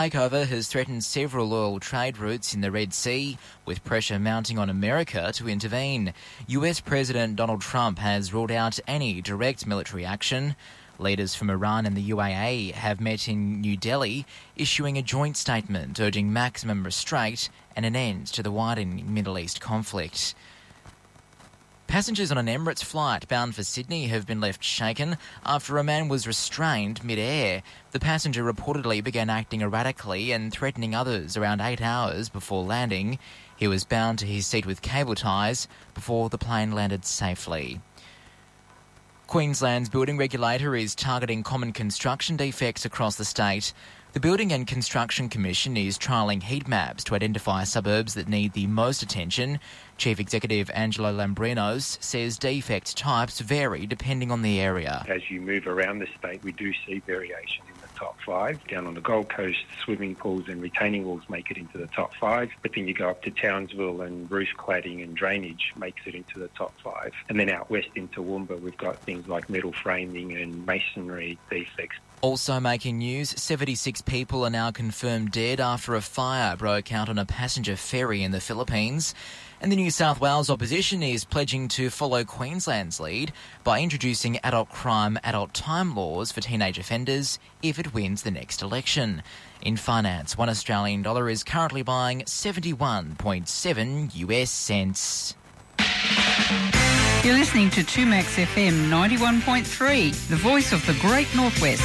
Takeover has threatened several oil trade routes in the Red Sea, with pressure mounting on America to intervene. US President Donald Trump has ruled out any direct military action. Leaders from Iran and the UAE have met in New Delhi, issuing a joint statement urging maximum restraint and an end to the widening Middle East conflict. Passengers on an Emirates flight bound for Sydney have been left shaken after a man was restrained mid-air. The passenger reportedly began acting erratically and threatening others around 8 hours before landing. He was bound to his seat with cable ties before the plane landed safely. Queensland's building regulator is targeting common construction defects across the state. The Building and Construction Commission is trialling heat maps to identify suburbs that need the most attention. Chief Executive Angelo Lambrinos says defect types vary depending on the area. As you move around the state, we do see variation in the top 5. Down on the Gold Coast, swimming pools and retaining walls make it into the top 5. But then you go up to Townsville and roof cladding and drainage makes it into the top 5. And then out west into Toowoomba, we've got things like metal framing and masonry defects. Also making news, 76 people are now confirmed dead after a fire broke out on a passenger ferry in the Philippines. And the New South Wales opposition is pledging to follow Queensland's lead by introducing adult crime, adult time laws for teenage offenders if it wins the next election. In finance, $1 Australian dollar is currently buying 71.7 US cents. You're listening to 2Max FM 91.3, the voice of the Great Northwest.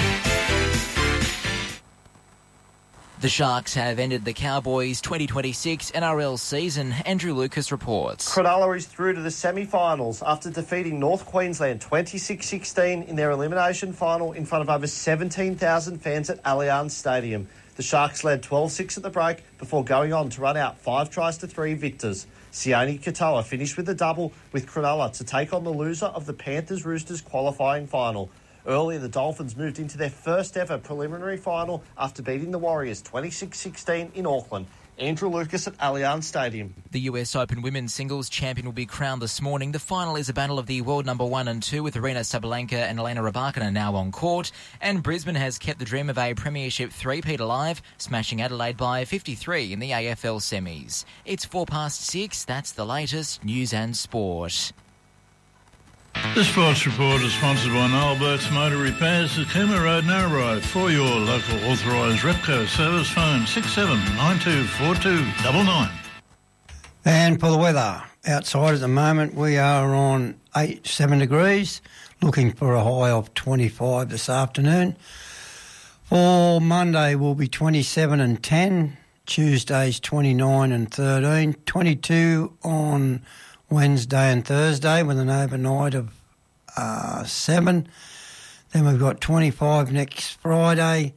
The Sharks have ended the Cowboys' 2026 NRL season. Andrew Lucas reports. Cronulla is through to the semi-finals after defeating North Queensland 26-16 in their elimination final in front of over 17,000 fans at Allianz Stadium. The Sharks led 12-6 at the break before going on to run out 5-3 victors. Sione Katoa finished with a double, with Cronulla to take on the loser of the Panthers-Roosters qualifying final. Earlier, the Dolphins moved into their first ever preliminary final after beating the Warriors 26-16 in Auckland. Andrew Lucas at Allianz Stadium. The US Open Women's Singles champion will be crowned this morning. The final is a battle of the world number 1 and 2 with Aryna Sabalenka and Elena Rybakina now on court. And Brisbane has kept the dream of a premiership three-peat alive, smashing Adelaide by 53 in the AFL semis. It's 6:04. That's the latest news and sport. The Sports Report is sponsored by Noel Burke's Motor Repairs at Cooma Road, Narrabri. For your local authorised Repco service, phone 67924299. And for the weather, outside at the moment we are on 7 degrees, looking for a high of 25 this afternoon. For Monday will be 27 and 10, Tuesday's 29 and 13, 22 on Wednesday and Thursday with an overnight of 7. Then we've got 25 next Friday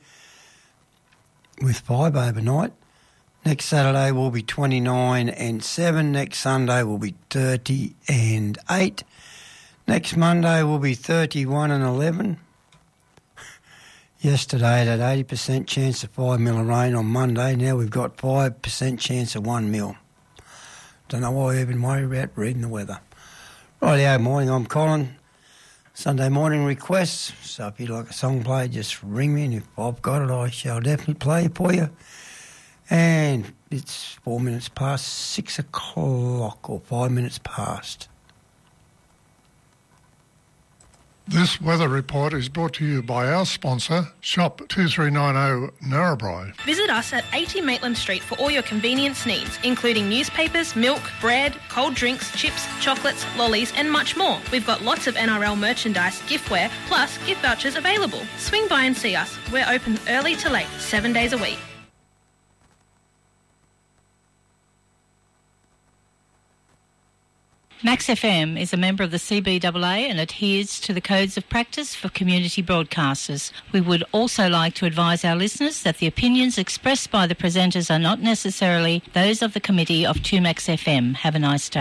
with 5 overnight. Next Saturday will be 29 and 7. Next Sunday will be 30 and 8. Next Monday will be 31 and 11. Yesterday it had 80% chance of 5 mil of rain on Monday. Now we've got 5% chance of 1 mil. Don't know why I even worry about reading the weather. Rightio, morning, I'm Colin. Sunday morning requests. So if you'd like a song played, just ring me, and if I've got it, I shall definitely play it for you. And it's 4 minutes past 6 o'clock, or 5 minutes past. This weather report is brought to you by our sponsor, Shop 2390 Narrabri. Visit us at 80 Maitland Street for all your convenience needs, including newspapers, milk, bread, cold drinks, chips, chocolates, lollies and much more. We've got lots of NRL merchandise, giftware, plus gift vouchers available. Swing by and see us. We're open early to late, 7 days a week. Max FM is a member of the CBAA and adheres to the codes of practice for community broadcasters. We would also like to advise our listeners that the opinions expressed by the presenters are not necessarily those of the committee of 2Max FM. Have a nice day.